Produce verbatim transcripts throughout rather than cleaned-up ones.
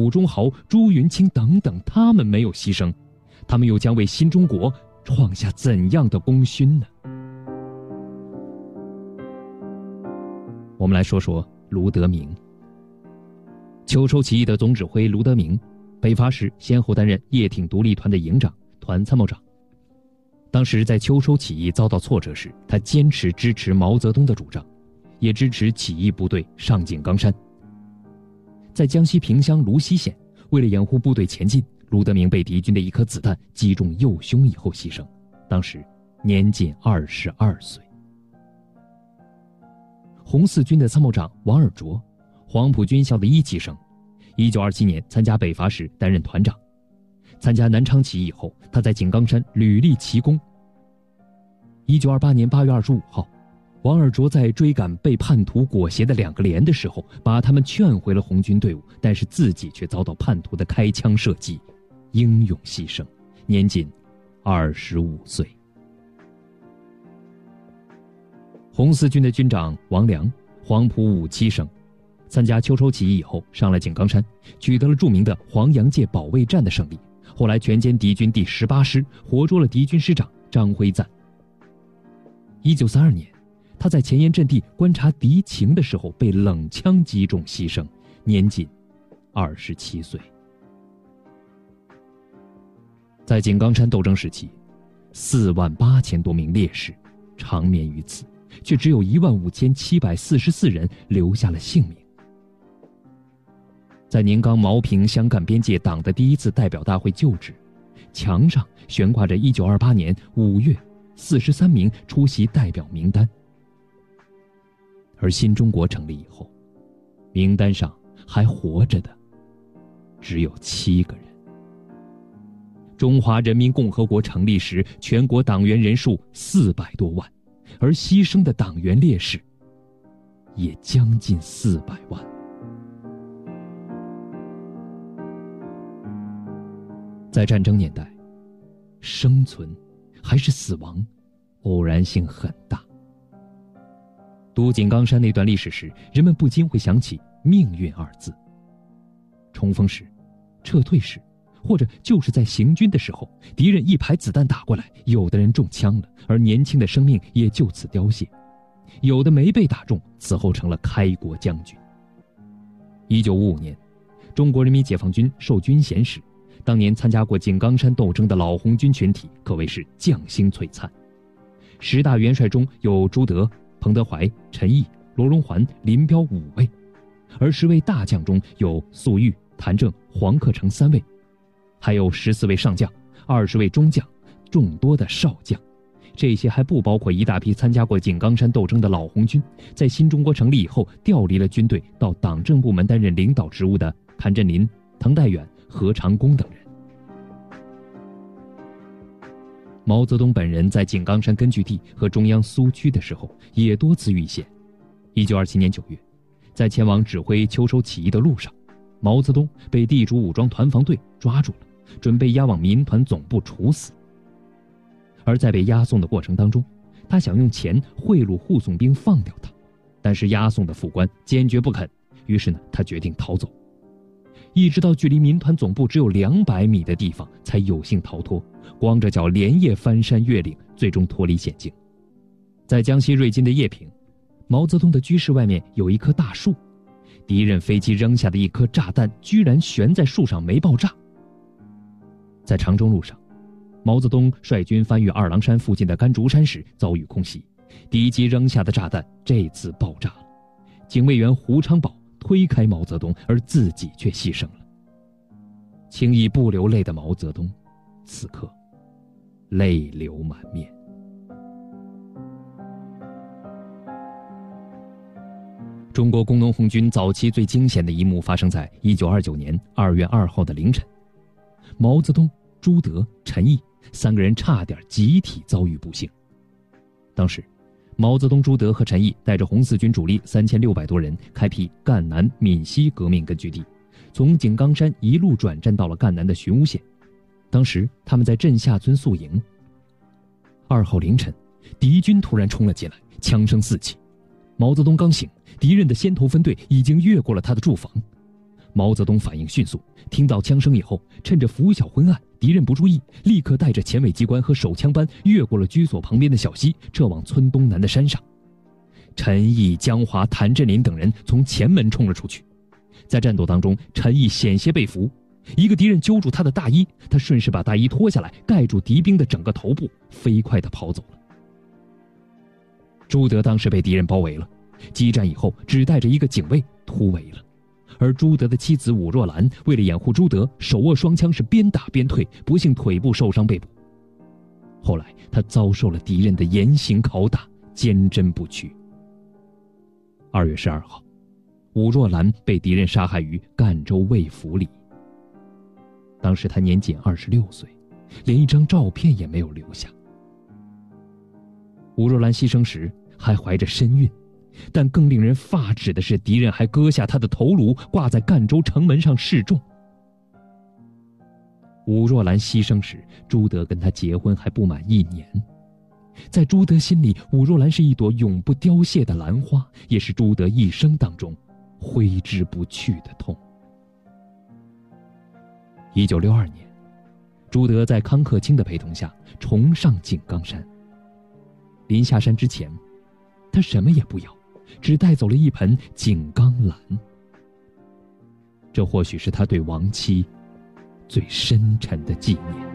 伍中豪、朱云清等等，他们没有牺牲，他们又将为新中国创下怎样的功勋呢？我们来说说卢德铭。秋收起义的总指挥卢德铭，北伐时先后担任叶挺独立团的营长、团参谋长。当时在秋收起义遭到挫折时，他坚持支持毛泽东的主张，也支持起义部队上井冈山。在江西萍乡芦溪县，为了掩护部队前进，卢德铭被敌军的一颗子弹击中右胸以后牺牲，当时年仅二十二岁。红四军的参谋长王尔琢，黄埔军校的一期生，一九二七年参加北伐时担任团长。参加南昌起义以后，他在井冈山屡立奇功。一九二八年八月二十五号，王尔琢在追赶被叛徒裹挟的两个连的时候，把他们劝回了红军队伍，但是自己却遭到叛徒的开枪射击，英勇牺牲，年仅二十五岁。红四军的军长王良，黄埔五期生，参加秋收起义以后，上了井冈山，取得了著名的黄杨界保卫战的胜利。后来全歼敌军第十八师，活捉了敌军师长张辉瓒。一九三二年，他在前沿阵地观察敌情的时候被冷枪击中牺牲，年仅二十七岁。在井冈山斗争时期，四万八千多名烈士长眠于此，却只有一万五千七百四十四人留下了性命。在宁冈茅坪湘赣边界党的第一次代表大会就职，墙上悬挂着一九二八年五月四十三名出席代表名单。而新中国成立以后，名单上还活着的只有七个人。中华人民共和国成立时，全国党员人数四百多万，而牺牲的党员烈士也将近四百万。在战争年代，生存还是死亡，偶然性很大。读井冈山那段历史时，人们不禁会想起命运二字。冲锋时，撤退时，或者就是在行军的时候，敌人一排子弹打过来，有的人中枪了，而年轻的生命也就此凋谢；有的没被打中，此后成了开国将军。一九五五年，中国人民解放军授军衔时，当年参加过井冈山斗争的老红军群体可谓是将星璀璨。十大元帅中有朱德、彭德怀、陈毅、罗荣桓、林彪五位，而十位大将中有粟裕、谭政、黄克诚三位，还有十四位上将、二十位中将，众多的少将。这些还不包括一大批参加过井冈山斗争的老红军，在新中国成立以后调离了军队到党政部门担任领导职务的谭震林、滕代远、何长工等人。毛泽东本人在井冈山根据地和中央苏区的时候也多次遇险。一九二七年九月，在前往指挥秋收起义的路上，毛泽东被地主武装团防队抓住了，准备押往民团总部处死。而在被押送的过程当中，他想用钱贿赂护送兵放掉他，但是押送的副官坚决不肯，于是呢，他决定逃走。一直到距离民团总部只有两百米的地方，才有幸逃脱，光着脚连夜翻山越岭，最终脱离险境。在江西瑞金的叶平，毛泽东的居室外面有一棵大树，敌人飞机扔下的一颗炸弹居然悬在树上没爆炸。在长征路上，毛泽东率军翻越二郎山附近的甘竹山时遭遇空袭，敌机扔下的炸弹这次爆炸了，警卫员胡昌宝推开毛泽东，而自己却牺牲了。轻易不流泪的毛泽东，此刻泪流满面。中国工农红军早期最惊险的一幕发生在一九二九年二月二号的凌晨，毛泽东、朱德、陈毅三个人差点集体遭遇不幸。当时毛泽东、朱德和陈毅带着红四军主力三千六百多人，开辟赣南闽西革命根据地，从井冈山一路转战到了赣南的寻乌县。当时他们在镇下村宿营。二号凌晨，敌军突然冲了进来，枪声四起。毛泽东刚醒，敌人的先头分队已经越过了他的住房。 毛泽东反应迅速，听到枪声以后，趁着拂晓昏暗，敌人不注意，立刻带着前卫机关和手枪班越过了居所旁边的小溪，撤往村东南的山上。陈毅、江华、谭震林等人从前门冲了出去。在战斗当中，陈毅险些被俘，一个敌人揪住他的大衣，他顺势把大衣脱下来，盖住敌兵的整个头部，飞快地跑走了。朱德当时被敌人包围了，激战以后只带着一个警卫突围了。而朱德的妻子武若兰为了掩护朱德，手握双枪是边打边退，不幸腿部受伤被捕。后来他遭受了敌人的严刑拷打，坚贞不屈。二月十二号，武若兰被敌人杀害于赣州魏府里。当时他年仅二十六岁，连一张照片也没有留下。武若兰牺牲时还怀着身孕，但更令人发指的是，敌人还割下他的头颅，挂在赣州城门上示众。武若兰牺牲时，朱德跟他结婚还不满一年。在朱德心里，武若兰是一朵永不凋谢的兰花，也是朱德一生当中挥之不去的痛。一九六二年，朱德在康克清的陪同下重上井冈山。临下山之前，他什么也不要，只带走了一盆井冈兰。这或许是他对亡妻最深沉的纪念。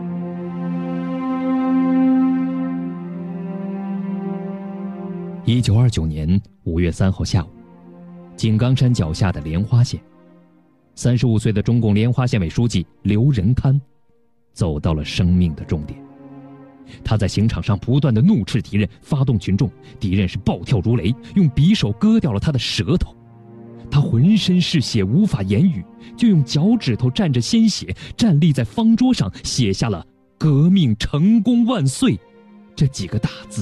一九二九年五月三号下午，井冈山脚下的莲花县，三十五岁的中共莲花县委书记刘仁堪走到了生命的终点。他在刑场上不断的怒斥敌人，发动群众，敌人是暴跳如雷，用匕首割掉了他的舌头。他浑身是血，无法言语，就用脚趾头蘸着鲜血，站立在方桌上，写下了“革命成功万岁”这几个大字。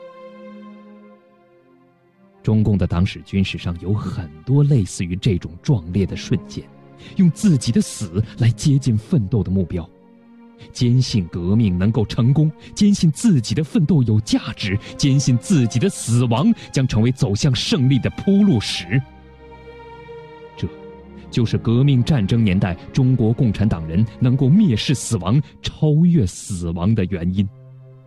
中共的党史军史上有很多类似于这种壮烈的瞬间，用自己的死来接近奋斗的目标，坚信革命能够成功，坚信自己的奋斗有价值，坚信自己的死亡将成为走向胜利的铺路石。这就是革命战争年代中国共产党人能够蔑视死亡，超越死亡的原因。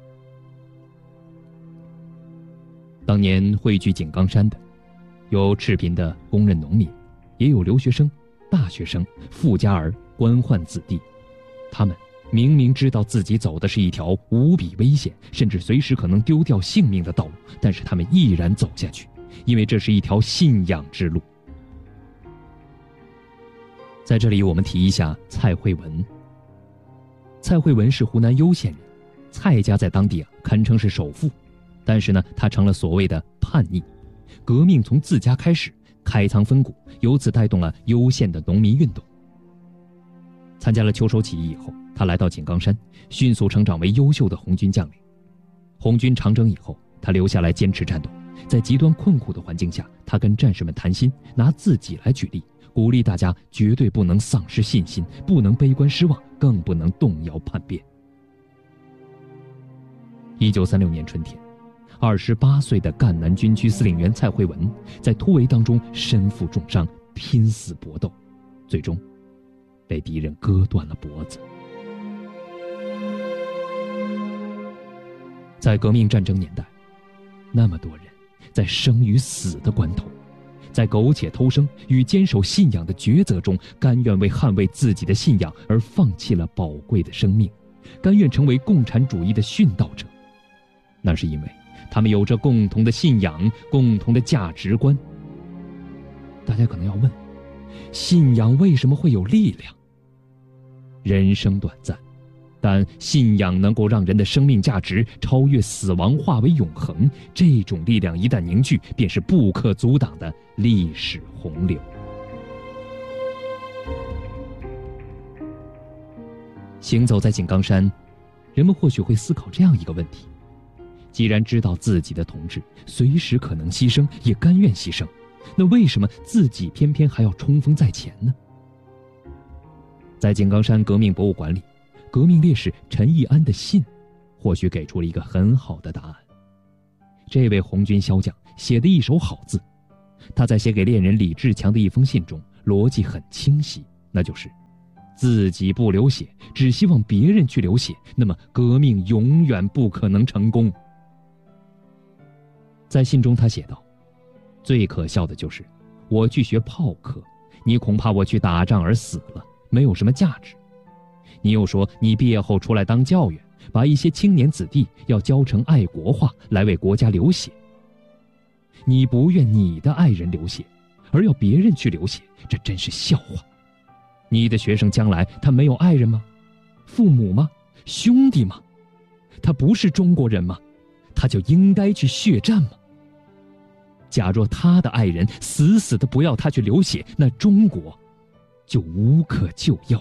当年汇聚井冈山的，有赤贫的工人农民，也有留学生、大学生、富家儿、官宦子弟。他们明明知道自己走的是一条无比危险，甚至随时可能丢掉性命的道路，但是他们毅然走下去，因为这是一条信仰之路。在这里我们提一下蔡慧文。蔡慧文是湖南攸县人，蔡家在当地啊堪称是首富，但是呢他成了所谓的叛逆，革命从自家开始，开仓分谷，由此带动了攸县的农民运动。参加了秋收起义以后，他来到井冈山，迅速成长为优秀的红军将领。红军长征以后，他留下来坚持战斗，在极端困苦的环境下，他跟战士们谈心，拿自己来举例，鼓励大家绝对不能丧失信心，不能悲观失望，更不能动摇叛变。一九三六年春天，二十八岁的赣南军区司令员蔡慧文在突围当中身负重伤，拼死搏斗，最终被敌人割断了脖子。在革命战争年代，那么多人在生与死的关头，在苟且偷生与坚守信仰的抉择中，甘愿为捍卫自己的信仰而放弃了宝贵的生命，甘愿成为共产主义的殉道者。那是因为他们有着共同的信仰，共同的价值观。大家可能要问，信仰为什么会有力量？人生短暂，但信仰能够让人的生命价值超越死亡，化为永恒。这种力量一旦凝聚，便是不可阻挡的历史洪流。行走在井冈山，人们或许会思考这样一个问题：既然知道自己的同志随时可能牺牲，也甘愿牺牲，那为什么自己偏偏还要冲锋在前呢？在井冈山革命博物馆里，革命烈士陈义安的信或许给出了一个很好的答案。这位红军骁将写的一手好字，他在写给恋人李志强的一封信中逻辑很清晰，那就是自己不流血，只希望别人去流血，那么革命永远不可能成功。在信中他写道，最可笑的就是我去学炮课，你恐怕我去打仗而死了，没有什么价值。你又说你毕业后出来当教员，把一些青年子弟要教成爱国化，来为国家流血。你不愿你的爱人流血，而要别人去流血，这真是笑话。你的学生将来他没有爱人吗？父母吗？兄弟吗？他不是中国人吗？他就应该去血战吗？假若他的爱人死死的不要他去流血，那中国就无可救药了。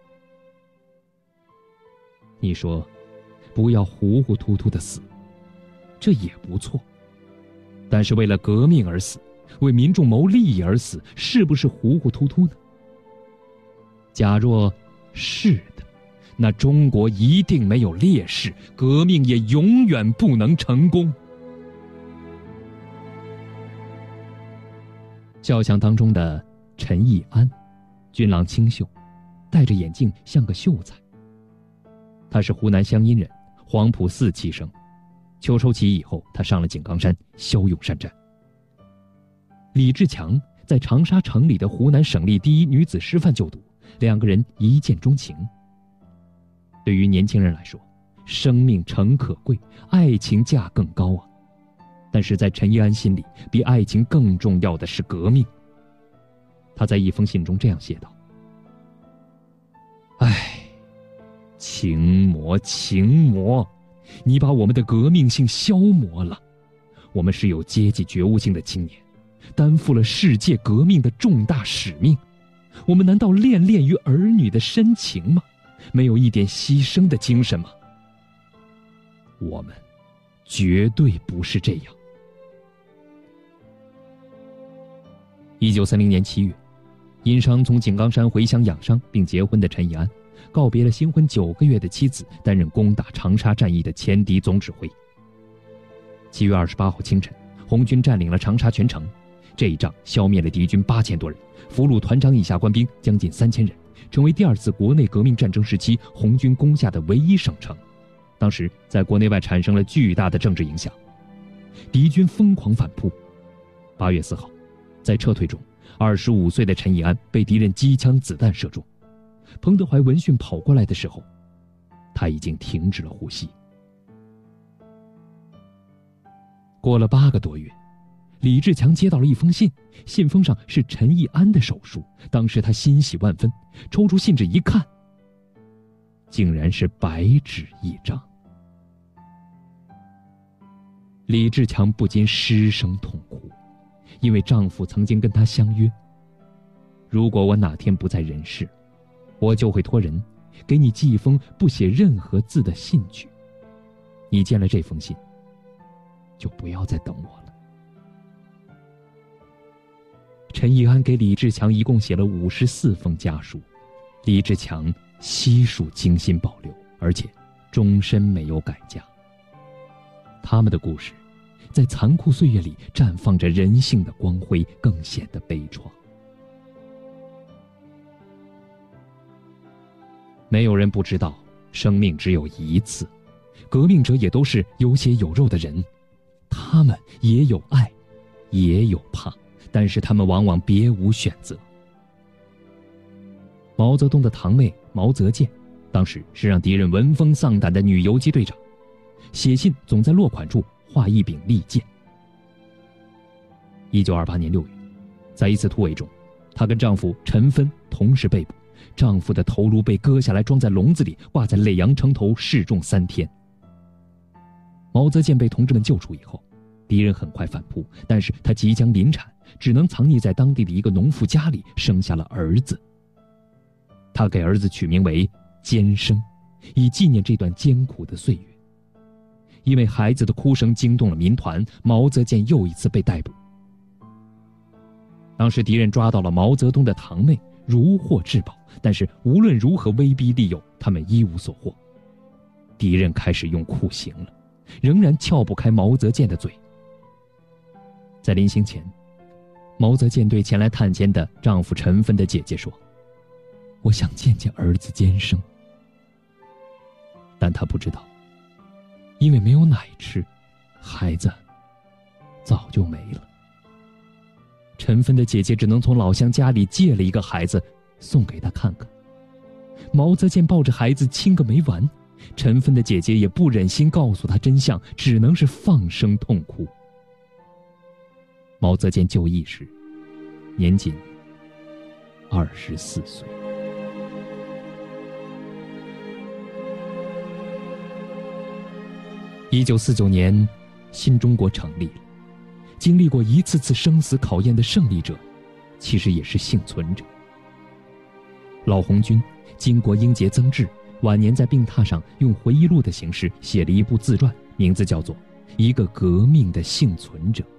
你说不要糊糊涂涂的死，这也不错，但是为了革命而死，为民众谋利益而死，是不是糊糊涂涂呢？假若是的，那中国一定没有烈士，革命也永远不能成功。肖像当中的陈义安，俊朗清秀，戴着眼镜像个秀才。他是湖南湘阴人，黄埔四期生。秋收起义以后，他上了井冈山，骁勇善战。李志强在长沙城里的湖南省立第一女子师范就读，两个人一见钟情。对于年轻人来说，生命诚可贵，爱情价更高啊。但是在陈义安心里，比爱情更重要的是革命。他在一封信中这样写道：唉，情魔情魔，你把我们的革命性消磨了。我们是有阶级觉悟性的青年，担负了世界革命的重大使命。我们难道恋恋于儿女的深情吗？没有一点牺牲的精神吗？我们绝对不是这样。一九三零年七月，因伤从井冈山回乡养伤并结婚的陈义安，告别了新婚九个月的妻子，担任攻打长沙战役的前敌总指挥。七月二十八号清晨，红军占领了长沙全城，这一仗消灭了敌军八千多人，俘虏团长以下官兵将近三千人，成为第二次国内革命战争时期红军攻下的唯一省城。当时在国内外产生了巨大的政治影响，敌军疯狂反扑。八月四号，在撤退中，二十五岁的陈义安被敌人机枪子弹射中。彭德怀闻讯跑过来的时候，他已经停止了呼吸。过了八个多月，李志强接到了一封信，信封上是陈义安的手书。当时他欣喜万分，抽出信纸一看，竟然是白纸一张。李志强不禁失声痛哭，因为丈夫曾经跟她相约，如果我哪天不在人世，我就会托人给你寄一封不写任何字的信去，你见了这封信就不要再等我了。陈义安给李志强一共写了五十四封家书，李志强悉数精心保留，而且终身没有改嫁。他们的故事在残酷岁月里绽放着人性的光辉，更显得悲怆。没有人不知道生命只有一次，革命者也都是有血有肉的人，他们也有爱，也有怕，但是他们往往别无选择。毛泽东的堂妹毛泽建，当时是让敌人闻风丧胆的女游击队长，写信总在落款处画一柄利剑。一九二八年六月，在一次突围中，她跟丈夫陈芬同时被捕，丈夫的头颅被割下来装在笼子里，挂在耒阳城头示众三天。毛泽建被同志们救出以后，敌人很快反扑，但是他即将临产，只能藏匿在当地的一个农妇家里，生下了儿子。他给儿子取名为坚生，以纪念这段艰苦的岁月。因为孩子的哭声惊动了民团，毛泽建又一次被逮捕。当时敌人抓到了毛泽东的堂妹，如获至宝，但是无论如何威逼利诱，他们一无所获。敌人开始用酷刑了，仍然撬不开毛泽建的嘴。在临行前， 毛泽建对前来探监的丈夫陈芬的姐姐说：“我想见见儿子坚生。”但她不知道，因为没有奶吃，孩子早就没了。陈芬的姐姐只能从老乡家里借了一个孩子送给他看看。毛泽建抱着孩子亲个没完，陈芬的姐姐也不忍心告诉他真相，只能是放声痛哭。毛泽建就义时年仅二十四岁。一九四九年，新中国成立了。经历过一次次生死考验的胜利者，其实也是幸存者。老红军经国英杰曾志晚年在病榻上用回忆录的形式写了一部自传，名字叫做《一个革命的幸存者》。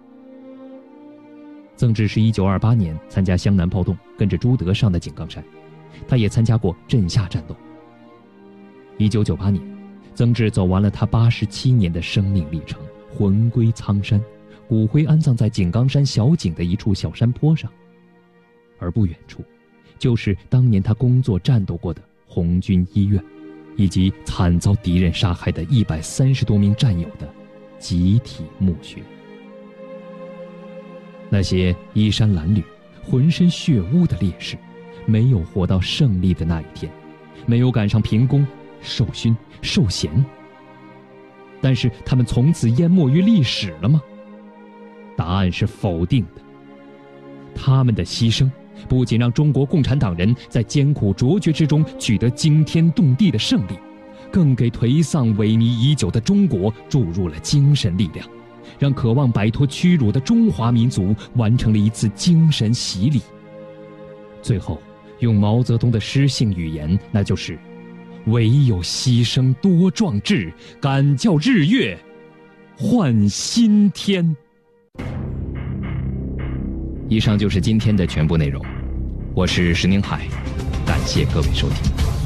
曾志是一九二八年参加湘南暴动，跟着朱德上的井冈山，他也参加过镇夏战斗。一九九八年，曾志走完了他八十七年的生命历程，魂归苍山，骨灰安葬在井冈山小井的一处小山坡上，而不远处就是当年他工作战斗过的红军医院，以及惨遭敌人杀害的一百三十多名战友的集体墓穴。那些衣衫褴褛、浑身血污的烈士，没有活到胜利的那一天，没有赶上评功、受勋、受衔，但是他们从此淹没于历史了吗？答案是否定的。他们的牺牲不仅让中国共产党人在艰苦卓绝之中取得惊天动地的胜利，更给颓丧萎靡已久的中国注入了精神力量，让渴望摆脱屈辱的中华民族完成了一次精神洗礼。最后用毛泽东的诗性语言，那就是唯有牺牲多壮志，敢叫日月换新天。以上就是今天的全部内容，我是石宁海，感谢各位收听。